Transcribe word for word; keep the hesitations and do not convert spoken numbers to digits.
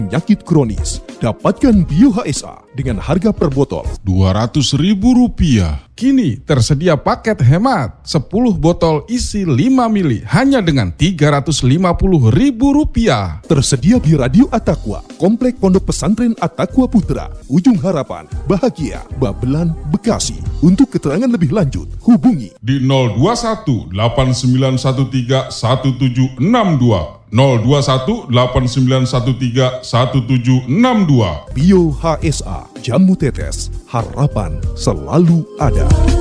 penyakit kronis. Dapatkan Bio H S A dengan harga per botol dua ratus ribu rupiah. Kini tersedia paket hemat sepuluh botol isi lima mili hanya dengan tiga ratus lima puluh ribu rupiah. Tersedia di Radio At-Taqwa, Komplek Pondok Pesantren At-Taqwa Putra, Ujung Harapan, Bahagia, Babelan, Bekasi. Untuk keterangan lebih lanjut, hubungi Di nol dua satu delapan sembilan satu tiga satu tujuh enam dua nol dua satu delapan sembilan satu tiga satu tujuh enam dua. Bio H S A, jamu tetes, harapan selalu ada.